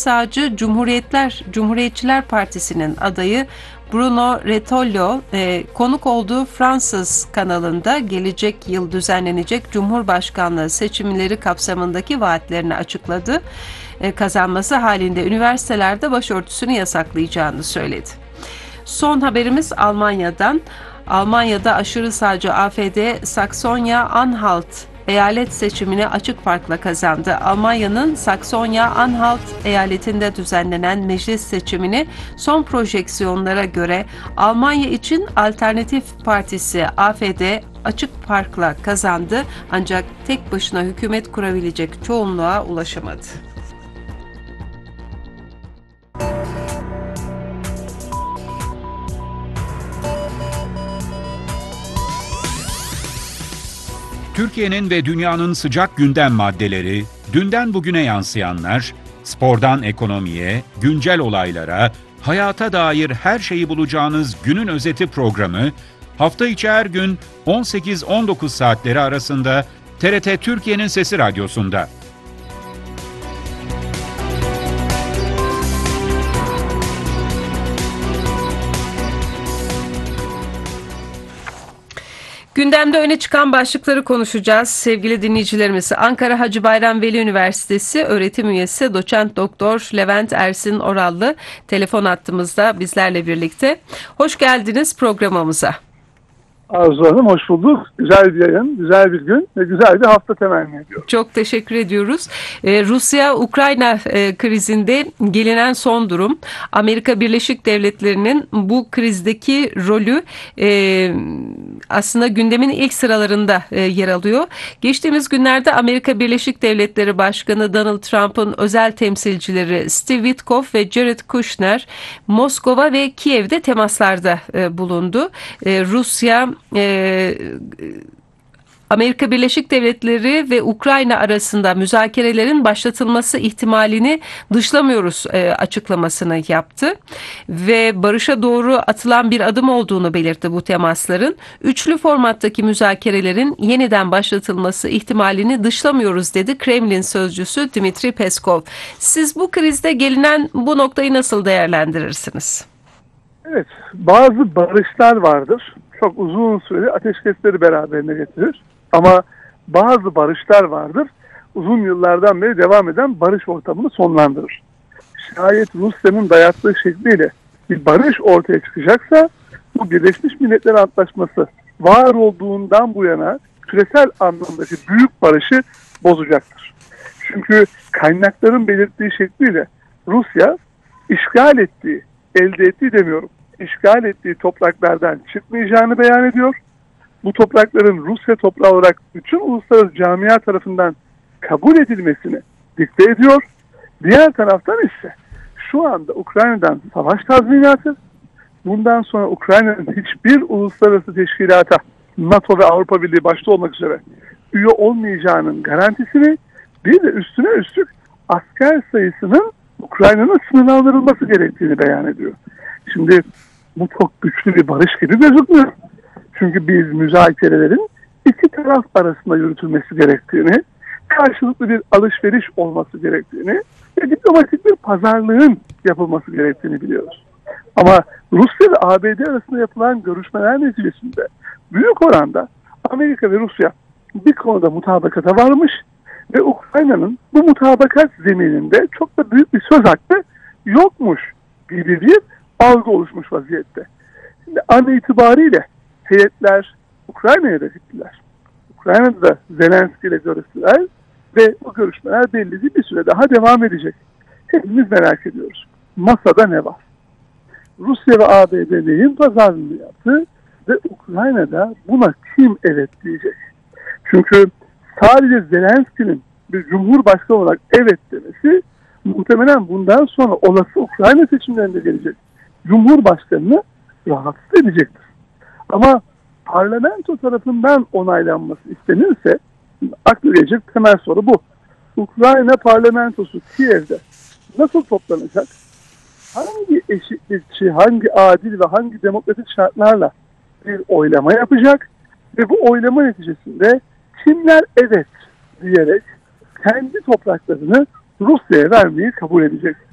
sağcı Cumhuriyetçiler Partisi'nin adayı Bruno Retailleau konuk olduğu Fransız kanalında gelecek yıl düzenlenecek Cumhurbaşkanlığı seçimleri kapsamındaki vaatlerini açıkladı. Kazanması halinde üniversitelerde başörtüsünü yasaklayacağını söyledi. Son haberimiz Almanya'dan. Almanya'da aşırı sağcı AfD Saksonya-Anhalt eyalet seçimini açık farkla kazandı. Almanya'nın Saksonya-Anhalt eyaletinde düzenlenen meclis seçimini son projeksiyonlara göre Almanya için Alternatif Partisi AfD açık farkla kazandı, ancak tek başına hükümet kurabilecek çoğunluğa ulaşamadı. Türkiye'nin ve dünyanın sıcak gündem maddeleri, dünden bugüne yansıyanlar, spordan ekonomiye, güncel olaylara, hayata dair her şeyi bulacağınız günün özeti programı, hafta içi her gün 18-19 saatleri arasında TRT Türkiye'nin Sesi Radyosu'nda. Gündemde öne çıkan başlıkları konuşacağız. Sevgili dinleyicilerimiz, Ankara Hacı Bayram Veli Üniversitesi öğretim üyesi Doçent Doktor Levent Ersin Orallı telefon hattımızda bizlerle birlikte. Hoş geldiniz programımıza. Arzu Hanım, hoş bulduk. Güzel bir yayın, güzel bir gün ve güzel bir hafta temenni ediyorum. Çok teşekkür ediyoruz. Rusya-Ukrayna krizinde gelinen son durum, Amerika Birleşik Devletleri'nin bu krizdeki rolü aslında gündemin ilk sıralarında yer alıyor. Geçtiğimiz günlerde Amerika Birleşik Devletleri Başkanı Donald Trump'ın özel temsilcileri Steve Witkoff ve Jared Kushner Moskova ve Kiev'de temaslarda bulundu. Rusya, Amerika Birleşik Devletleri ve Ukrayna arasında müzakerelerin başlatılması ihtimalini dışlamıyoruz açıklamasını yaptı ve barışa doğru atılan bir adım olduğunu belirtti bu temasların. Üçlü formattaki müzakerelerin yeniden başlatılması ihtimalini dışlamıyoruz dedi Kremlin sözcüsü Dmitri Peskov. Siz bu krizde gelinen bu noktayı nasıl değerlendirirsiniz? Evet, bazı barışlar vardır. Çok uzun süreli ateşkesleri beraberine getirir. Ama bazı barışlar vardır. Uzun yıllardan beri devam eden barış ortamını sonlandırır. Şayet Rusya'nın dayattığı şekliyle bir barış ortaya çıkacaksa bu Birleşmiş Milletler Antlaşması var olduğundan bu yana küresel anlamdaki büyük barışı bozacaktır. Çünkü kaynakların belirttiği şekliyle Rusya işgal ettiği, elde ettiği demiyorum, işgal ettiği topraklardan çıkmayacağını beyan ediyor. Bu toprakların Rusya toprağı olarak bütün uluslararası camia tarafından kabul edilmesini dikte ediyor. Diğer taraftan ise şu anda Ukrayna'dan savaş tazminatı, bundan sonra Ukrayna'nın hiçbir uluslararası teşkilata, NATO ve Avrupa Birliği başta olmak üzere üye olmayacağının garantisini, bir de üstüne üstlük asker sayısının Ukrayna'nın sınırlandırılması gerektiğini beyan ediyor. Şimdi bu çok güçlü bir barış gibi gözükmüyor. Çünkü biz müzakerelerin iki taraf arasında yürütülmesi gerektiğini, karşılıklı bir alışveriş olması gerektiğini ve diplomatik bir pazarlığın yapılması gerektiğini biliyoruz. Ama Rusya ve ABD arasında yapılan görüşmeler neticesinde büyük oranda Amerika ve Rusya bir konuda mutabakata varmış ve Ukrayna'nın bu mutabakat zemininde çok da büyük bir söz hakkı yokmuş gibi bir algı oluşmuş vaziyette. Şimdi an itibariyle heyetler Ukrayna'ya da gittiler. Ukrayna'da da Zelenski ile görüştüler ve bu görüşmeler belli bir süre daha devam edecek. Hepimiz merak ediyoruz. Masada ne var? Rusya ve ABD neyin pazarlığını yaptı ve Ukrayna'da buna kim evet diyecek? Çünkü sadece Zelenski'nin bir cumhurbaşkanı olarak evet demesi muhtemelen bundan sonra olası Ukrayna seçimlerinde gelecek Cumhurbaşkanı'nı rahatsız edecektir. Ama parlamento tarafından onaylanması istenirse aklı gelecek temel soru bu. Ukrayna parlamentosu Kiev'de nasıl toplanacak? Hangi eşitlikçi, hangi adil ve hangi demokratik şartlarla bir oylama yapacak? Ve bu oylama neticesinde kimler evet diyerek kendi topraklarını Rusya'ya vermeyi kabul edecek?